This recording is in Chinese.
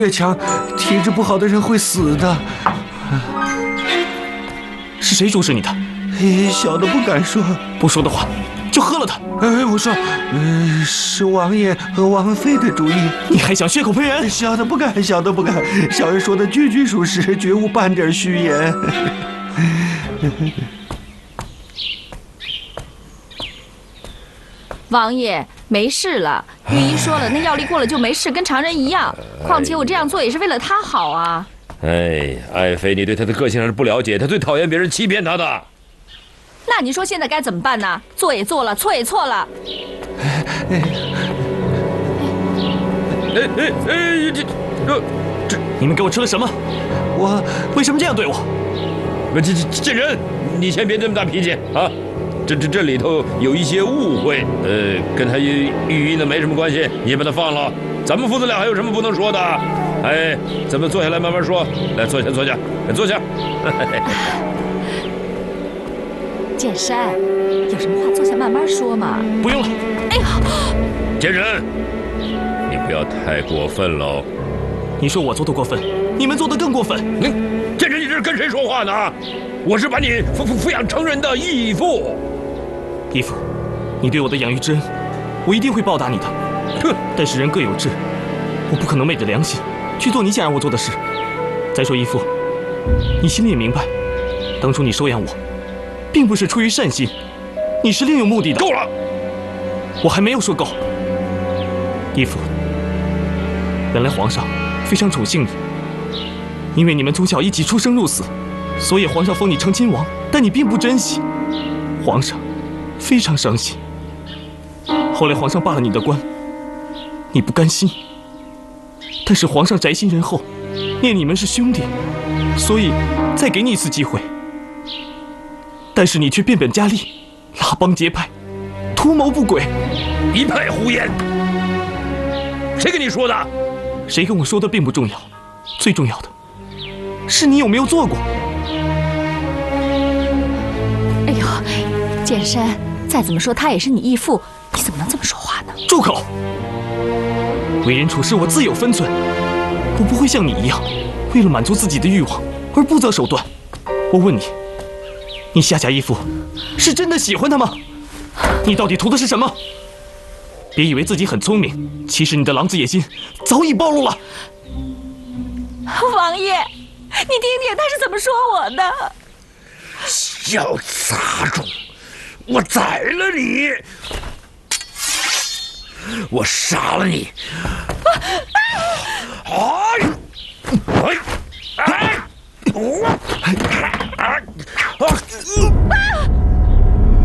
越强，体质不好的人会死的。 是谁主使你的？ 小的不敢说， 不说的话就喝了它。 我说，是王爷和王妃的主意。 你还想血口喷人？ 小的不敢，小的不敢。小爷说的句句属实，绝无半点虚言。 王爷，没事了。御医说了，那药力过了就没事，跟常人一样。况且我这样做也是为了他好啊。 哎，爱妃，你对他的个性还是不了解，他最讨厌别人欺骗他的。 那你说现在该怎么办呢？做也做了，错也错了。 这，你们给我吃了什么？ 我为什么这样对我？ 贱人，你先别这么大脾气啊！这里头有一些误会，跟他御医呢没什么关系，你把他放了。咱们父子俩还有什么不能说的？哎，咱们坐下来慢慢说。来，坐下，坐下，坐下。 剑山，有什么话坐下慢慢说嘛。 不用了。 哎呀， 贱人，你不要太过分喽。 你说我做的过分，你们做的更过分。 贱人，你这是跟谁说话呢？我是把你抚养成人的义父。 义父，你对我的养育之恩，我一定会报答你的。 哼！ 但是人各有志，我不可能昧着良心去做你想让我做的事。再说义父，你心里也明白，当初你收养我，并不是出于善心，你是另有目的的。 够了！ 我还没有说够。义父，原来皇上非常宠幸你，因为你们从小一起出生入死，所以皇上封你成亲王，但你并不珍惜，皇上非常伤心。后来皇上罢了你的官，你不甘心，但是皇上宅心仁厚，念你们是兄弟，所以再给你一次机会。但是你却变本加厉，拉帮结派，图谋不轨， 一派胡言。谁跟你说的？ 谁跟我说的并不重要，最重要的是你有没有做过。 哎呦，剑山，再怎么说他也是你义父，你怎么能这么说话呢？ 住口！为人处事我自有分寸，我不会像你一样，为了满足自己的欲望而不择手段。我问你，你夏家义父是真的喜欢他吗？你到底图的是什么？别以为自己很聪明，其实你的狼子野心早已暴露了。 王爷，你听听他是怎么说我的。 小杂种，我宰了你！我杀了你！哎！